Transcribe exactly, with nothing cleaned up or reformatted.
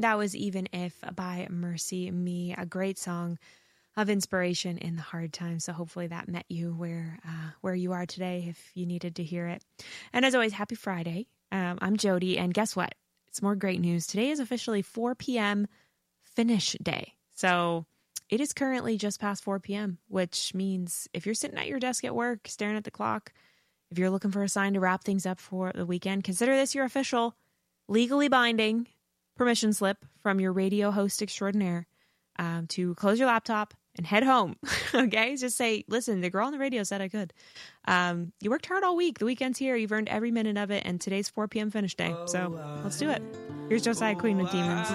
That was Even If by Mercy Me, a great song of inspiration in the hard times. So hopefully that met you where uh, where you are today if you needed to hear it. And as always, happy Friday. Um, I'm Jody, and guess what? It's more great news. Today is officially four p.m. finish day. So it is currently just past four p.m., which means if you're sitting at your desk at work, staring at the clock, if you're looking for a sign to wrap things up for the weekend, consider this your official, legally binding permission slip from your radio host extraordinaire um, to close your laptop and head home. Okay? Just say, listen, the girl on the radio said I could. Um, you worked hard all week. The weekend's here. You've earned every minute of it, and today's four p.m. finish day. So let's do it. Here's Josiah Queen with Demons.